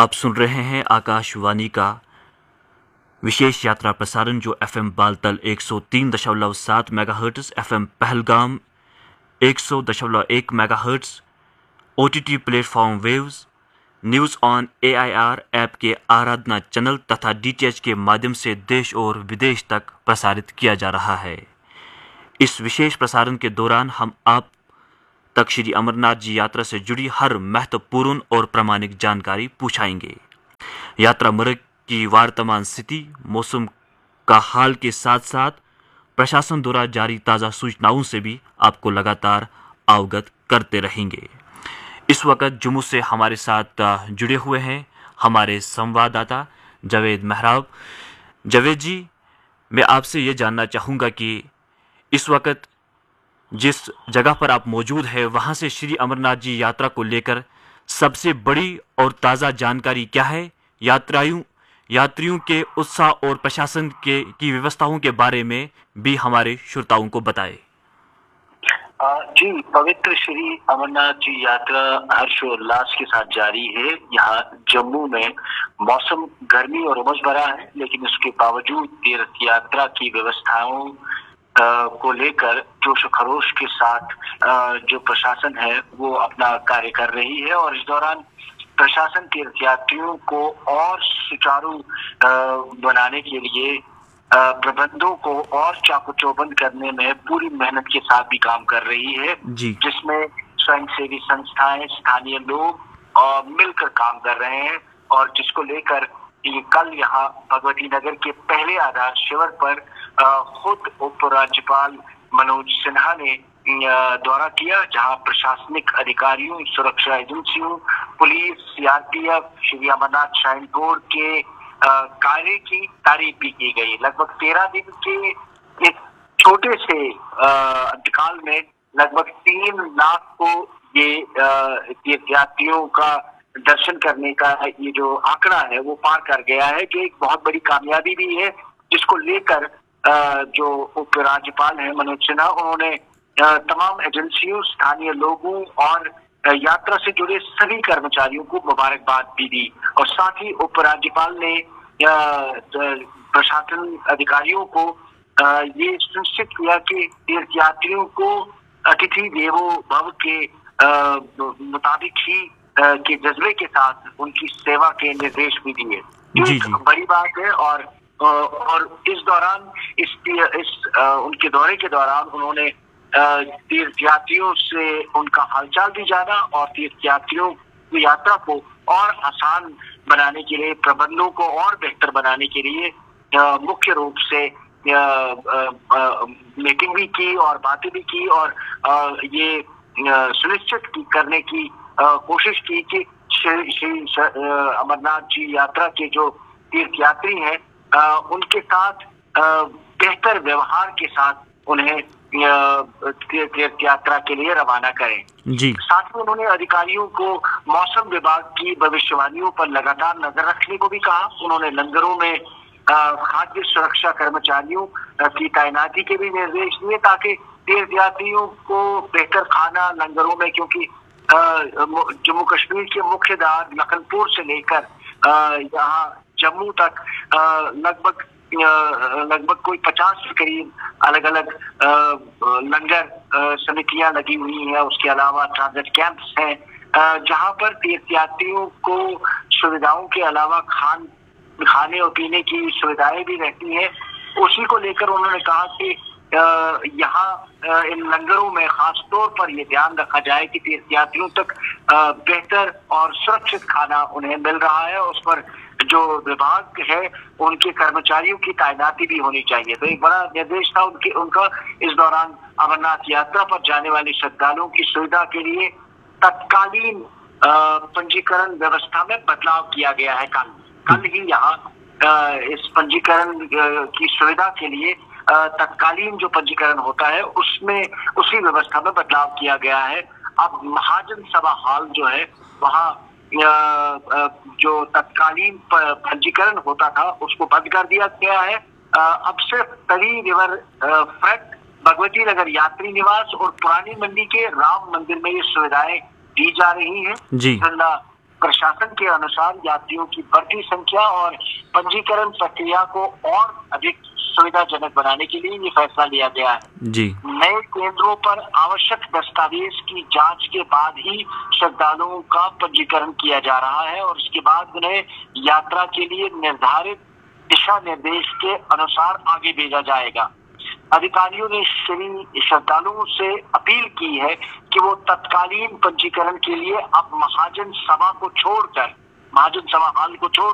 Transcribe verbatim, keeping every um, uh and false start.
आप सुन रहे हैं आकाशवाणी का विशेष यात्रा प्रसारण जो एफएम बालतल एक सौ तीन दशमलव सात मेगाहर्ट्ज, एफएम पहलगाम एक सौ दशमलव एक megahertz, OTT platform waves, news on AIR app के आराधना चैनल तथा डीटीएच के माध्यम से देश और विदेश तक प्रसारित किया जा रहा है। इस विशेष प्रसारण के दौरान हम आप तक श्री अमरनाथ जी यात्रा से जुड़ी हर महत्वपूर्ण और प्रामाणिक जानकारी पहुंचाएंगे। यात्रा मार्ग की वर्तमान स्थिति, मौसम का हाल के साथ साथ प्रशासन द्वारा जारी ताज़ा सूचनाओं से भी आपको लगातार अवगत करते रहेंगे। इस वक्त जम्मू से हमारे साथ जुड़े हुए हैं हमारे संवाददाता जावेद मेहराब। जावेद जी, मैं आपसे ये जानना चाहूँगा कि इस वक्त जिस जगह पर आप मौजूद हैं वहाँ से श्री अमरनाथ जी यात्रा को लेकर सबसे बड़ी और ताज़ा जानकारी क्या है? यात्राओं यात्रियों के उत्साह और प्रशासन के की व्यवस्थाओं के बारे में भी हमारे श्रोताओं को बताएं। जी, पवित्र श्री अमरनाथ जी यात्रा हर्षोल्लास के साथ जारी है। यहाँ जम्मू में मौसम गर्मी और उमस भरा है, लेकिन उसके बावजूद तीर्थ यात्रा की व्यवस्थाओं को लेकर जोश खरोश के साथ जो प्रशासन है वो अपना कार्य कर रही है। और इस दौरान प्रशासन तीर्थयात्रियों को और सुचारू बनाने के लिए प्रबंधों को और चाकू चौबंद करने में पूरी मेहनत के साथ भी काम कर रही है, जिसमें स्वयंसेवी संस्थाएं, स्थानीय लोग और मिलकर काम कर रहे हैं। और जिसको लेकर ये कल यहाँ भगवती नगर के पहले आधार शिविर पर खुद उपराज्यपाल मनोज सिन्हा ने दौरा किया, जहां प्रशासनिक अधिकारियों, सुरक्षा एजेंसियों, police, CRPF, Shri Amarnath shrine board के कार्य की तारीफ भी की गई। लगभग तेरह दिन के एक छोटे से अंतकाल में लगभग तीन लाख को ये तीर्थयात्रियों का दर्शन करने का ये जो आंकड़ा है वो पार कर गया है, जो एक बहुत बड़ी कामयाबी भी है, जिसको लेकर जो उपराज्यपाल है मनोज सिन्हा, उन्होंने तमाम एजेंसियों, स्थानीय लोगों और यात्रा से जुड़े सभी कर्मचारियों को मुबारकबाद भी दी। और साथ ही उपराज्यपाल ने प्रशासन अधिकारियों को ये सुनिश्चित किया कि तीर्थयात्रियों को अतिथि देवो भव के मुताबिक ही के जज्बे के साथ उनकी सेवा के निर्देश भी दिए। जी एक जी। बड़ी बात है। और और इस दौरान इस इस उनके दौरे के दौरान उन्होंने तीर्थयात्रियों से उनका हालचाल भी जाना और तीर्थयात्रियों की यात्रा को और आसान बनाने के लिए, प्रबंधों को और बेहतर बनाने के लिए मुख्य रूप से मीटिंग भी की और बातें भी की और ये सुनिश्चित करने की कोशिश की कि श्री श्री अमरनाथ जी यात्रा के जो तीर्थयात्री हैं उनके साथ बेहतर व्यवहार के साथ उन्हें तीर्थ यात्रा के लिए रवाना करें। जी। साथ ही उन्होंने अधिकारियों को मौसम विभाग की भविष्यवाणियों पर लगातार नजर रखने को भी कहा। उन्होंने लंगरों में खाद्य सुरक्षा कर्मचारियों की तैनाती के भी निर्देश दिए, ताकि तीर्थयात्रियों को बेहतर खाना लंगरों में, क्योंकि जम्मू कश्मीर के मुख्य द्वार लखनपुर से लेकर यहाँ जम्मू तक लगभग लगभग कोई पचास के करीब अलग अलग लंगर समितियां लगी हुई हैं। उसके अलावा ट्रांजिट कैंप्स हैं जहां पर तीर्थयात्रियों को सुविधाओं के अलावा खान खाने और पीने की सुविधाएं भी रहती हैं। उसी को लेकर उन्होंने कहा कि यहाँ इन लंगरों में खास तौर पर ये ध्यान रखा जाए कि तीर्थयात्रियों तक बेहतर और सुरक्षित खाना उन्हें मिल रहा है। उस पर जो विभाग है उनके कर्मचारियों की तैनाती भी होनी चाहिए। तो एक बड़ा निर्देश था उनके उनका इस दौरान अमरनाथ यात्रा पर जाने वाले श्रद्धालुओं की सुविधा के लिए तत्कालीन पंजीकरण व्यवस्था में बदलाव किया गया है। कल कल ही यहाँ इस पंजीकरण की सुविधा के लिए तत्कालीन जो पंजीकरण होता है उसमें उसी व्यवस्था में बदलाव किया गया है। अब महाजन सभा हॉल जो है वहाँ जो तत्कालीन पंजीकरण होता था उसको बंद कर दिया गया है। अब सिर्फ तरी रिवर फ्रंट, भगवती नगर यात्री निवास और पुरानी मंडी के राम मंदिर में ये सुविधाएं दी जा रही हैं। जी। प्रशासन के अनुसार यात्रियों की बढ़ती संख्या और पंजीकरण प्रक्रिया को और अधिक सुविधाजनक बनाने के लिए ये फैसला लिया गया है। जी। नए केंद्रों पर आवश्यक दस्तावेज की जांच के बाद ही श्रद्धालुओं का पंजीकरण किया जा रहा है और उसके बाद उन्हें यात्रा के लिए निर्धारित दिशा निर्देश के अनुसार आगे भेजा जाएगा। अधिकारियों ने श्री श्रद्धालुओं से अपील की है कि वो तत्कालीन पंजीकरण के लिए अब महाजन सभा को छोड़कर महाजन सभा हाल को छोड़